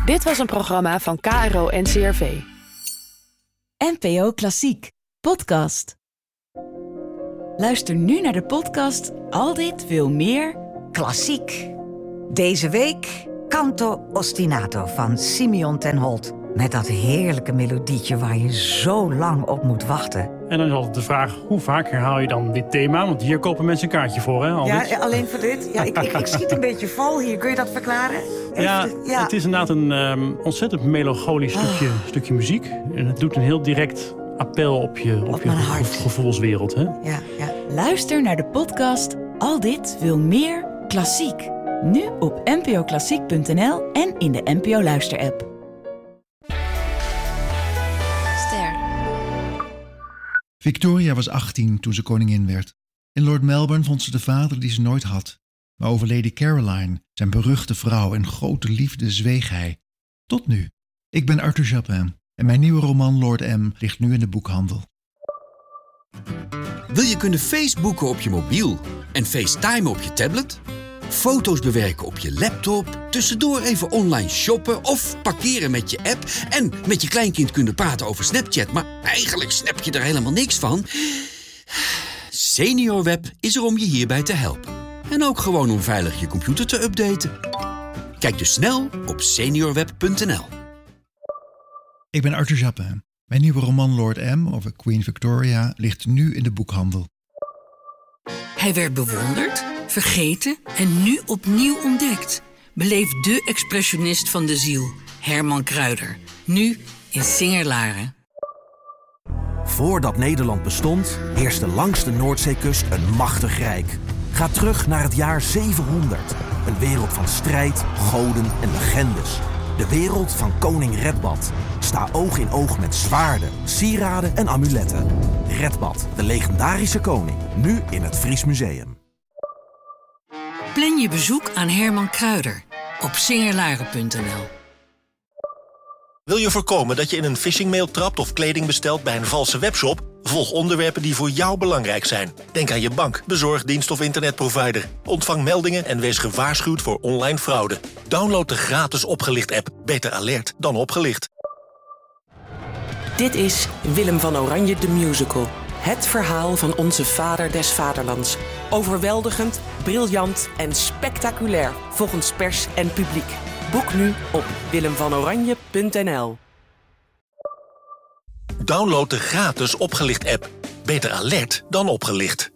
Dit was een programma van KRO NCRV. NPO Klassiek podcast. Luister nu naar de podcast Al dit wil meer Klassiek. Deze week Canto Ostinato van Simeon ten Holt. Met dat heerlijke melodietje waar je zo lang op moet wachten. En dan is altijd de vraag, hoe vaak herhaal je dan dit thema? Want hier kopen mensen een kaartje voor, hè? Ja, alleen voor dit? Ja, ik schiet een beetje vol hier. Kun je dat verklaren? Ja, het is inderdaad een ontzettend melancholisch stukje muziek. En het doet een heel direct appel op je gevoelswereld, hè? Ja. Luister naar de podcast Al dit wil meer Klassiek. Nu op npoklassiek.nl en in de NPO Luister-app. Victoria was 18 toen ze koningin werd. In Lord Melbourne vond ze de vader die ze nooit had. Maar over Lady Caroline, zijn beruchte vrouw en grote liefde, zweeg hij. Tot nu. Ik ben Arthur Japin en mijn nieuwe roman Lord M ligt nu in de boekhandel. Wil je kunnen Facebooken op je mobiel en FaceTime op je tablet? Foto's bewerken op je laptop, tussendoor even online shoppen of parkeren met je app en met je kleinkind kunnen praten over Snapchat, maar eigenlijk snap je er helemaal niks van? SeniorWeb is er om je hierbij te helpen. En ook gewoon om veilig je computer te updaten. Kijk dus snel op seniorweb.nl. Ik ben Arthur Japin. Mijn nieuwe roman Lord M over Queen Victoria ligt nu in de boekhandel. Hij werd bewonderd, vergeten en nu opnieuw ontdekt. Beleef de expressionist van de ziel, Herman Kruider. Nu in Singer-Laren. Voordat Nederland bestond, heerste langs de Noordzeekust een machtig rijk. Ga terug naar het jaar 700. Een wereld van strijd, goden en legendes. De wereld van koning Redbad. Sta oog in oog met zwaarden, sieraden en amuletten. Redbad, de legendarische koning. Nu in het Fries Museum. Plan je bezoek aan Herman Kruider op singerlaren.nl. Wil je voorkomen dat je in een phishingmail trapt of kleding bestelt bij een valse webshop? Volg onderwerpen die voor jou belangrijk zijn. Denk aan je bank, bezorgdienst of internetprovider. Ontvang meldingen en wees gewaarschuwd voor online fraude. Download de gratis Opgelicht-app. Beter alert dan opgelicht. Dit is Willem van Oranje de Musical. Het verhaal van onze vader des vaderlands. Overweldigend, briljant en spectaculair volgens pers en publiek. Boek nu op willemvanoranje.nl. Download de gratis Opgelicht-app. Beter alert dan opgelicht.